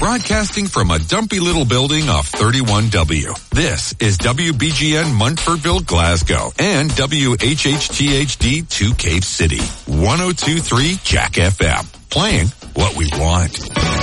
broadcasting from a dumpy little building off 31W. This is WBGN Munfordville, Glasgow, and WHHTHD 2 Cave City. 102.3 Jack FM. Playing what we want.